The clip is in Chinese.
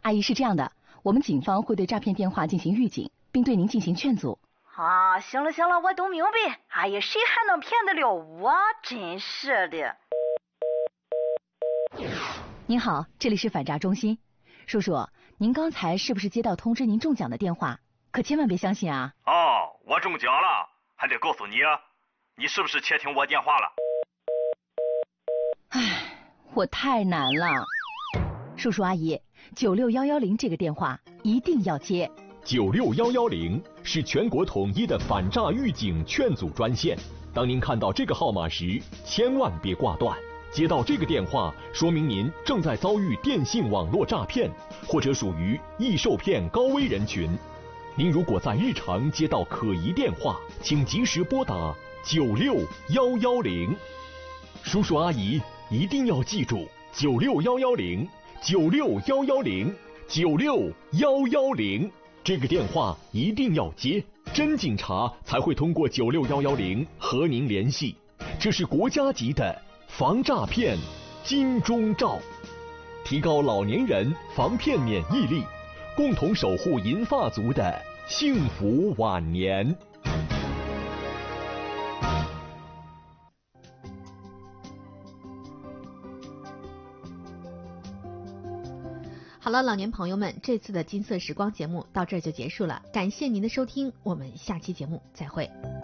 阿姨是这样的，我们警方会对诈骗电话进行预警，并对您进行劝阻。 啊，行了，我都明白。哎呀，谁还能骗得了我？真是的。 您好，这里是反诈中心。叔叔，您刚才是不是接到通知您中奖的电话？可千万别相信啊！ 哦，我中奖了，还得告诉你啊，你是不是窃听我电话了？ 唉，我太难了。叔叔阿姨，96110这个电话一定要接。 96110是全国统一的反诈预警劝阻专线。当您看到这个号码时，千万别挂断。接到这个电话，说明您正在遭遇电信网络诈骗，或者属于易受骗高危人群。您如果在日常接到可疑电话，请及时拨打96110。叔叔阿姨一定要记住96110，96110，96110，这个电话一定要接，真警察才会通过96110和您联系。这是国家级的防诈骗金钟罩，提高老年人防骗免疫力，共同守护银发族的幸福晚年。 好了，老年朋友们，这次的金色时光节目到这儿就结束了，感谢您的收听，我们下期节目再会。